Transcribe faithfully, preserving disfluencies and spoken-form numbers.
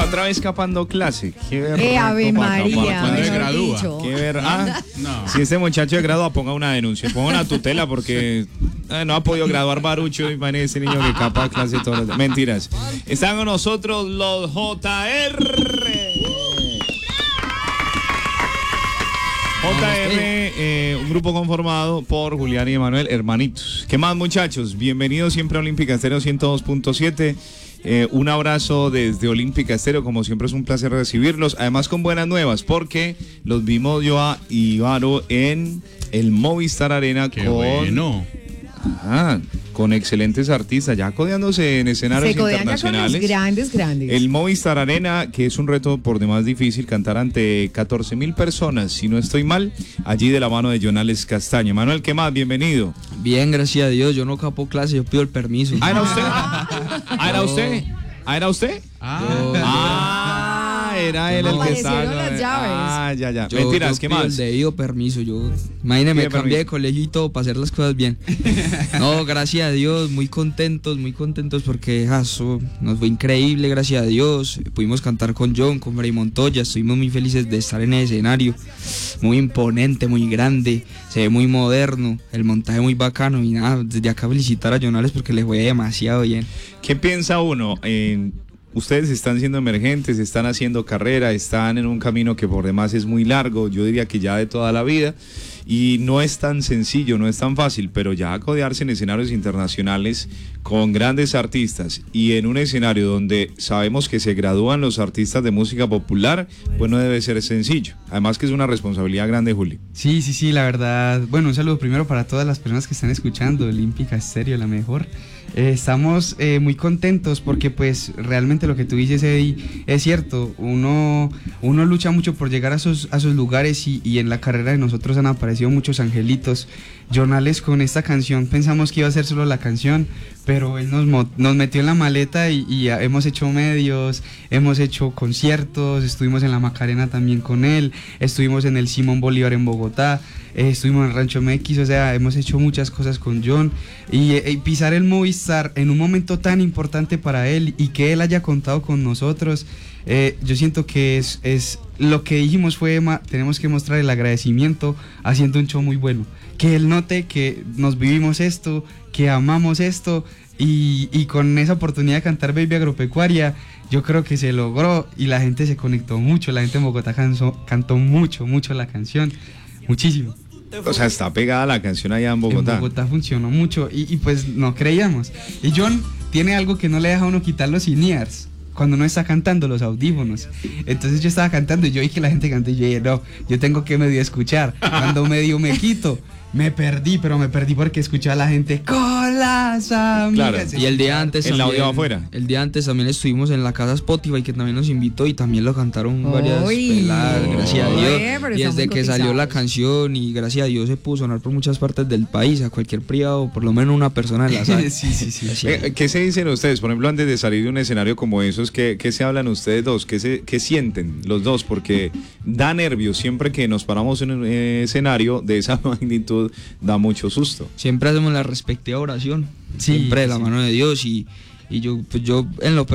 otra vez capando clase. Qué Eh, Ave María. Cuando se mejor gradúa. dicho. Qué ver, ah, No. si este muchacho de gradúa, ponga una denuncia, ponga una tutela porque eh, no ha podido graduar Barucho. Imagínese ese niño que capa clase todos los días. Mentiras. Están con nosotros los J R. J R, eh, un grupo conformado por Julián y Emanuel, hermanitos. ¿Qué más, muchachos? Bienvenidos siempre a Olímpica Estéreo ciento dos punto siete. Eh, un abrazo desde Olímpica Estéreo, como siempre es un placer recibirlos. Además con buenas nuevas, porque los vimos yo a Ivaro en el Movistar Arena. Qué con... bueno. Ajá, con excelentes artistas, ya codeándose en escenarios Se codean ya con internacionales. los grandes, grandes. El Movistar Arena, que es un reto por demás difícil, cantar ante catorce mil personas, si no estoy mal, allí de la mano de Jonales Castaño. Manuel, ¿qué más? Bienvenido. Bien, gracias a Dios, yo no capo clase, yo pido el permiso. ¿Ah, era usted? ¿Ah, era usted? ¿Ah, era usted? Ah, Ah, era él el que Aparecieron estaba. las llaves. Ah, ya, ya. Yo- Mentiras, yo ¿qué pido más? el debido permiso, yo, imagíneme, Pide cambié de permiso. colegio y todo para hacer las cosas bien. No, gracias a Dios, muy contentos, muy contentos porque ja, eso nos fue increíble, gracias a Dios. Pudimos cantar con John, con Freddy Montoya, estuvimos muy felices de estar en el escenario. Muy imponente, muy grande, se ve muy moderno, el montaje muy bacano y nada, desde acá felicitar a Jonales porque le fue demasiado bien. ¿Qué piensa uno? En- ustedes están siendo emergentes, están haciendo carrera, están en un camino que por demás es muy largo, yo diría que ya de toda la vida, y no es tan sencillo, no es tan fácil, pero ya acodearse en escenarios internacionales con grandes artistas y en un escenario donde sabemos que se gradúan los artistas de música popular, pues no debe ser sencillo. Además que es una responsabilidad grande, Juli. Sí, sí, sí, la verdad. Bueno, un saludo primero para todas las personas que están escuchando Olímpica Estéreo, la mejor. Eh, estamos eh, muy contentos porque pues realmente lo que tú dices, Eddie, es cierto. Uno, uno lucha mucho por llegar a esos, a esos lugares y, y en la carrera de nosotros han aparecido muchos angelitos. Jonales con esta canción pensamos que iba a ser solo la canción, pero él nos, mo- nos metió en la maleta y, y ah, hemos hecho medios, hemos hecho conciertos, estuvimos en la Macarena también con él, estuvimos en el Simón Bolívar en Bogotá, eh, estuvimos en el Rancho M X, o sea, hemos hecho muchas cosas con John y, eh, y pisar el Movistar en un momento tan importante para él y que él haya contado con nosotros. Eh, yo siento que es, es lo que dijimos fue, ma, tenemos que mostrar el agradecimiento haciendo un show muy bueno, que él note que nos vivimos esto, que amamos esto y, y con esa oportunidad de cantar Baby Agropecuaria yo creo que se logró y la gente se conectó mucho, la gente en Bogotá canso, cantó mucho, mucho la canción, muchísimo. O sea, está pegada la canción allá en Bogotá. En Bogotá funcionó mucho y, y pues no creíamos. Y John tiene algo que no le deja a uno quitar los in-ears cuando uno está cantando, los audífonos. Entonces yo estaba cantando y yo vi que la gente cantó y yo dije, no, yo tengo que medio escuchar. Cuando medio me quito, me perdí, pero me perdí porque escuchaba a la gente con las amigas. Claro. Y el día antes El también, audio afuera. El día antes también estuvimos en la casa Spotify que también nos invitó y también lo cantaron varias Uy. peladas, gracias a Oye, Dios. pero Y están desde muy que salió la cotizados. canción y gracias a Dios se pudo sonar por muchas partes del país, a cualquier privado, por lo menos una persona en la sala. Sí, sí, sí. Gracias a Dios. Eh, ¿Qué se dicen ustedes? Por ejemplo, antes de salir de un escenario como esos, ¿qué, qué se hablan ustedes dos? ¿Qué, se, ¿Qué sienten los dos? Porque da nervios siempre que nos paramos en un eh, escenario de esa magnitud, da mucho susto. Siempre hacemos la respectiva oración, Sí, siempre de la sí. mano de Dios y, y yo, pues yo en lo